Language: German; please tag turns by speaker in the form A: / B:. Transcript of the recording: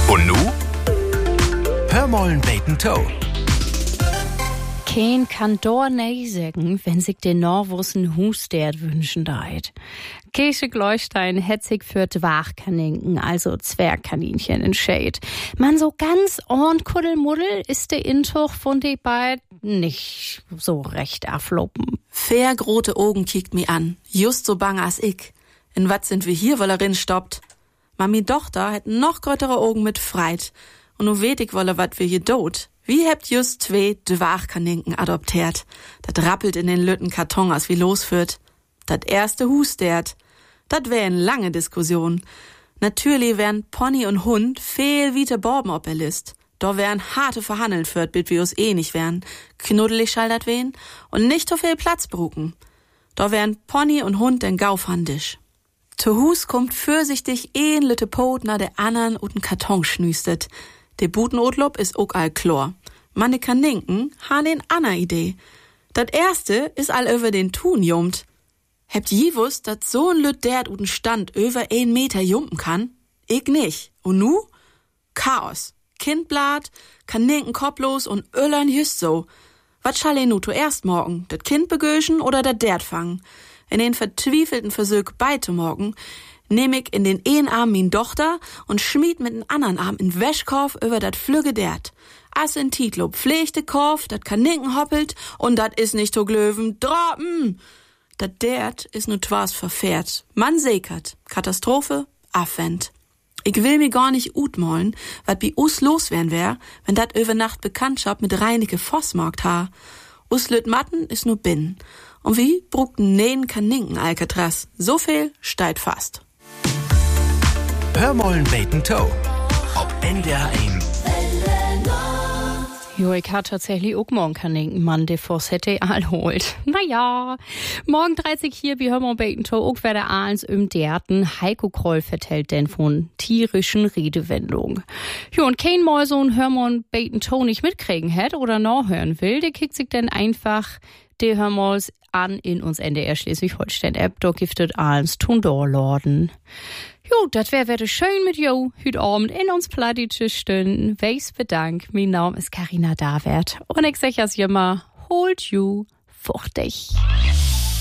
A: Und nu? Hör mollen beten Toe.
B: Kein kann doch nee sagen, wenn sich den Norwussen Hustert wünschen deit. Käse Gleustein hätt sich für Dwachkaninken, also Zwergkaninchen, entscheidet. Man so ganz Kuddelmuddel ist der Intuch von de beiden nicht so recht afloppen.
C: Fair grote Augen kiekt mi an, just so bang as ich. In wat sind wir hier, wollerin stoppt? Mami Tochter hätt noch grötere Augen mit Freit. Und nu weet ich wolle, wat wir hier dot. Wie hebt just 2 Dwachkaninken adoptiert? Dat rappelt in den lütten Karton, as wie losführt. Dat erste Hustert. Dat wär eine lange Diskussion. Natürlich wären Pony und Hund viel wie Borben op der List. Da wären harte Verhandeln führt, bit wir uns nicht wären. Knuddelig schall dat wen und nicht so viel Platz bruken. Da wären Pony und Hund den Gaufhandisch. Zu Hus kommt fürsichtig een lütte Pot na der andern und den Karton schnüstet. De Butenotlob is ook all chlor. Manne Kaninken han den anna Idee. Dat erste is all über den Thun jummt. Hebt je wusst, dat so'n Lüt dert uten Stand über 1 Meter jumpen kann? Ich nicht. Und nu? Chaos. Kindblat, Kaninken kopflos und öllern just so. Wat schall nu zuerst morgen? Dat Kind begöschen oder dat dert fangen? In den vertwiefelten Versuch beizumogen, nehm ich in den einen Arm min Tochter und schmied mit den anderen Arm in Wäschkorf über dat Flügge dert. As in Titlob pflegte Korf, dat Kaninken hoppelt und dat is nicht to glöwen, droppen! Dat dert is nu twas verfährt. Man sekert. Katastrophe, Affent. Ich will mir gar nicht utmollen, wat bi us los wären wär, wenn dat über Nacht Bekanntschaft mit Reineke Vossmarkt ha. Us lüt Matten is nu binnen. Und wie brugten nähen Kaninken Alcatraz? So viel steigt fast.
A: Hör mollen beten Toe. Ob NDR 1.
B: Jo, ich hat tatsächlich auch morgen Kaninken, Mann, der Voss hätte all holt. Naja, morgen 30 hier, wie hören wir beten Toe, auch wer der Ahlens im Derten. Heiko Kroll vertellt denn von tierischen Redewendungen. Jo, und kein Mal so ein Hörmon beten Toe nicht mitkriegen hätt oder noch hören will, der kickt sich dann einfach die Hörmals an in uns NDR Schleswig-Holstein-App, da giftet Ahlens Tundorlorden. Jo, dat wär schön mit jo, hüt Abend in uns Plattische Stunden. Weis bedank, mein Name ist Carina Davert. Und ich sag as immer, holt ju fuchtig.